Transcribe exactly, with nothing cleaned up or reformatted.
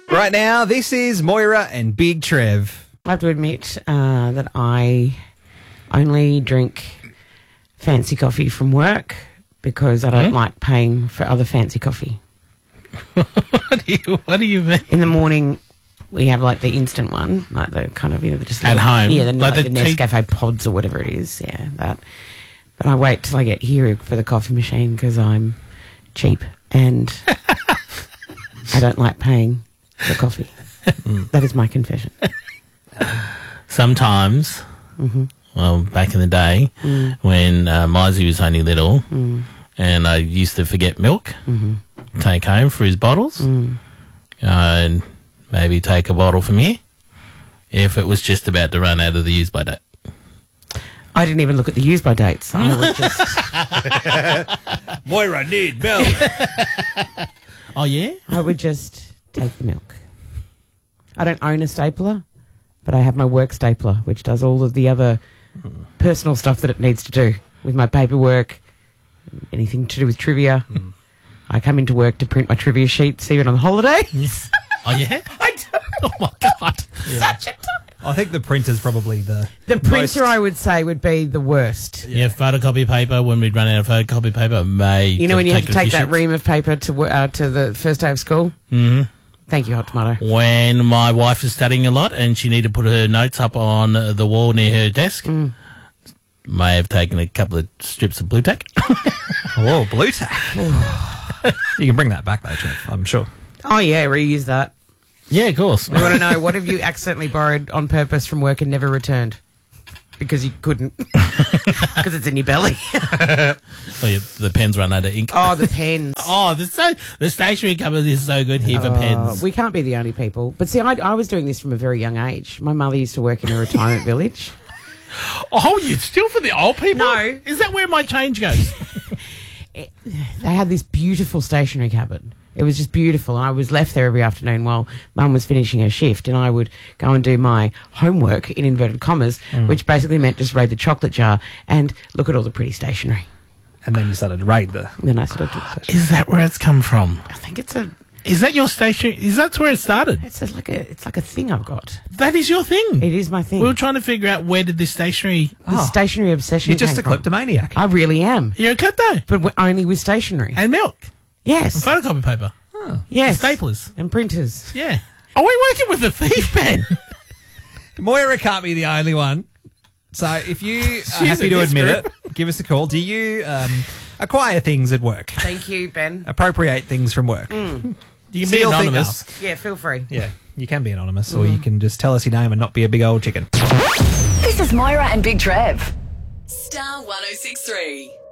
Right now, this is Moira and Big Trev. I have to admit uh, that I only drink fancy coffee from work because I don't Hmm? like paying for other fancy coffee. What do you, what do you mean? In the morning, we have like the instant one, like the kind of, you know, the just At little- home? Yeah, the, Like like the the tea- Nescafe pods or whatever it is. Yeah, that. But I wait till I get here for the coffee machine because I'm cheap and I don't like paying for coffee. That is my confession. Sometimes, well, back in the day, when uh, Mizey was only little, and I used to forget milk, take home for his bottles, uh, and maybe take a bottle from here, if it was just about to run out of the use by date. I didn't even look at the use by dates. I would just, Moira, need milk. Oh, yeah? I would just take the milk. I don't own a stapler, but I have my work stapler, which does all of the other personal stuff that it needs to do with my paperwork, anything to do with trivia. I come into work to print my trivia sheets even on holidays. Oh, yeah? I do. Oh, my God. Such a time. I think the printer's probably the The most- printer, I would say, would be the worst. Yeah, photocopy paper, when we'd run out of photocopy paper, may... You know when you have to take that ream. ream of paper to wo- uh, to the first day of school? Mm-hmm. Thank you, Hot Tomato. When my wife was studying a lot and she needed to put her notes up on uh, the wall near her desk, may have taken a couple of strips of blue tack. Oh, blue tack. You can bring that back though, Trev, I'm sure. Oh, yeah, reuse that. Yeah, of course. We want to know, what have you accidentally borrowed on purpose from work and never returned? Because you couldn't. Because it's in your belly. Oh, yeah, the pens run out of ink. Oh, the pens. Oh, the, so, the stationery cupboard is so good here for Oh, pens. we can't be the only people. But see, I, I was doing this from a very young age. My mother used to work in a retirement village. Oh, you still for the old people? No. Is that where my change goes? They had this beautiful stationery cupboard. It was just beautiful. And I was left there every afternoon while Mum was finishing her shift, and I would go and do my homework, in inverted commas, which basically meant just raid the chocolate jar and look at all the pretty stationery. And then you started to raid the... And then I sort of, Is that where it's come from? I think it's a, Is that your stationery? Is that where it started? it's a, like a, it's like a thing I've got. That is your thing. It is my thing. We were trying to figure out where did this stationery... the stationery obsession. You're just came a from. kleptomaniac. I really am, You're a klepto. but we're only with stationery. And milk. Yes, Photocopy paper. yes, Staplers. and printers. Yeah. Are we working with a thief, Ben? Moira can't be the only one. So if you are She's happy in to this admit group. it, give us a call. Do you um, acquire things at work? Thank you, Ben. Appropriate things from work? You can Steal be things- anonymous. oh, Yeah, feel free. yeah, you can be anonymous, or you can just tell us your name and not be a big old chicken. This is Moira and Big Trev. Star one oh six three.